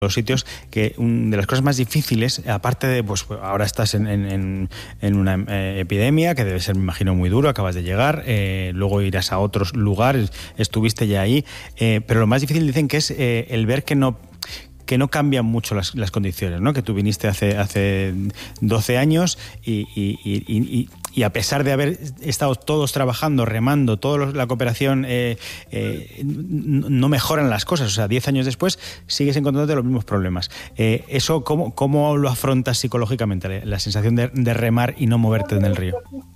los sitios que de las cosas más difíciles, aparte de, pues ahora estás en una epidemia que debe ser, me imagino, muy duro, acabas de llegar, luego irás a otros lugares, estuviste ya ahí, pero lo más difícil dicen que es el ver que no cambian mucho las condiciones, ¿no? Que tú viniste hace 12 años y a pesar de haber estado todos trabajando, remando, toda la cooperación, no mejoran las cosas. O sea, 10 años después sigues encontrándote los mismos problemas. ¿Eso cómo lo afrontas psicológicamente, la sensación de remar y no moverte en el río?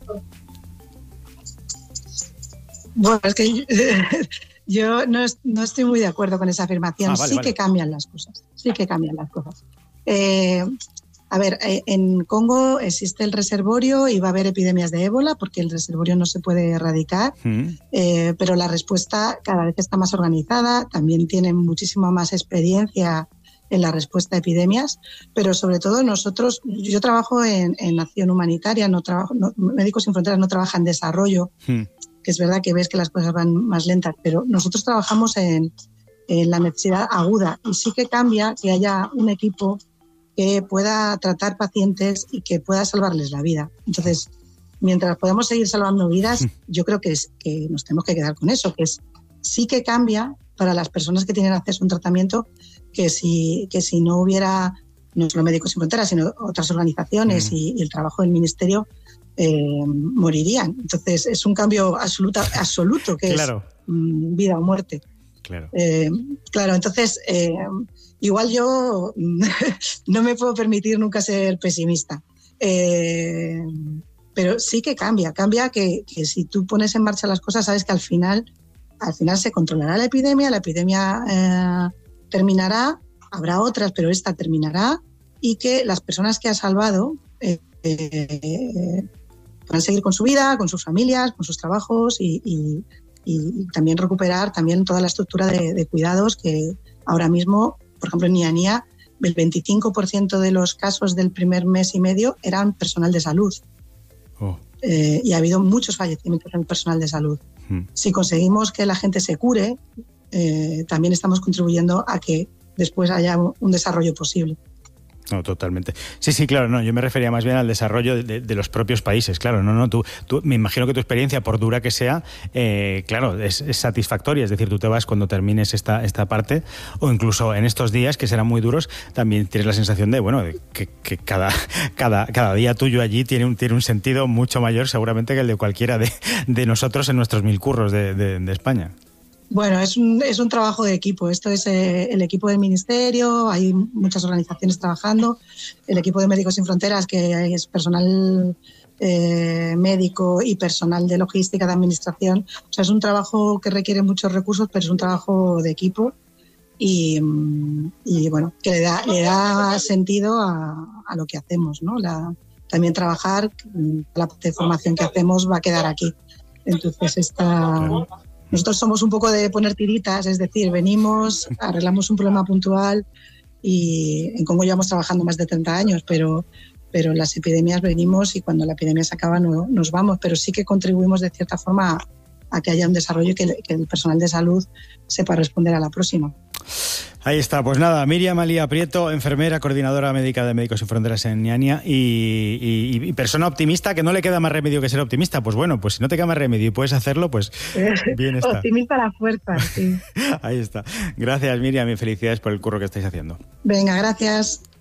Bueno, es que yo no estoy muy de acuerdo con esa afirmación. Vale. Que cambian las cosas. Sí que cambian las cosas. A ver, en Congo existe el reservorio y va a haber epidemias de ébola porque el reservorio no se puede erradicar, pero la respuesta cada vez está más organizada, también tienen muchísima más experiencia en la respuesta a epidemias, pero sobre todo yo trabajo en acción humanitaria, Médicos Sin Fronteras no trabaja en desarrollo, que es verdad que ves que las cosas van más lentas, pero nosotros trabajamos en la necesidad aguda y sí que cambia que haya un equipo que pueda tratar pacientes y que pueda salvarles la vida. Entonces, mientras podamos seguir salvando vidas, yo creo que nos tenemos que quedar con eso, sí que cambia para las personas que tienen acceso a un tratamiento, que si no hubiera, no solo Médicos Sin Fronteras, sino otras organizaciones y el trabajo del Ministerio, morirían. Entonces, es un cambio absoluto que claro. Es vida o muerte. Claro. Claro, entonces, igual yo no me puedo permitir nunca ser pesimista, pero sí que cambia que si tú pones en marcha las cosas, sabes que al final se controlará la epidemia terminará, habrá otras, pero esta terminará y que las personas que ha salvado puedan seguir con su vida, con sus familias, con sus trabajos y también recuperar también toda la estructura de cuidados que ahora mismo, por ejemplo, en Niania, el 25% de los casos del primer mes y medio eran personal de salud. Y ha habido muchos fallecimientos en el personal de salud. Si conseguimos que la gente se cure, también estamos contribuyendo a que después haya un desarrollo posible. No, totalmente. Sí, claro, no, yo me refería más bien al desarrollo de los propios países, claro, tú me imagino que tu experiencia, por dura que sea, claro, es satisfactoria, es decir, tú te vas cuando termines esta parte, o incluso en estos días, que serán muy duros, también tienes la sensación de que cada día tuyo allí tiene un sentido mucho mayor seguramente que el de cualquiera de nosotros en nuestros 1000 curros de España. Bueno, es un trabajo de equipo. Esto es el equipo del Ministerio, hay muchas organizaciones trabajando, el equipo de Médicos Sin Fronteras, que es personal médico y personal de logística, de administración. O sea, es un trabajo que requiere muchos recursos, pero es un trabajo de equipo y bueno, que le da sentido a lo que hacemos, ¿no? También trabajar, la parte de formación que hacemos va a quedar aquí. Entonces nosotros somos un poco de poner tiritas, es decir, venimos, arreglamos un problema puntual y en Congo llevamos trabajando más de 30 años, pero en las epidemias venimos y cuando la epidemia se acaba nos vamos, pero sí que contribuimos de cierta forma a que haya un desarrollo y que el personal de salud sepa responder a la próxima. Ahí está, pues nada, Miriam Alía Prieto, enfermera, coordinadora médica de Médicos Sin Fronteras en Niania y persona optimista, que no le queda más remedio que ser optimista. Pues bueno, pues si no te queda más remedio y puedes hacerlo, pues bien está. Optimista a la fuerza, sí. Ahí está. Gracias, Miriam, y felicidades por el curro que estáis haciendo. Venga, gracias.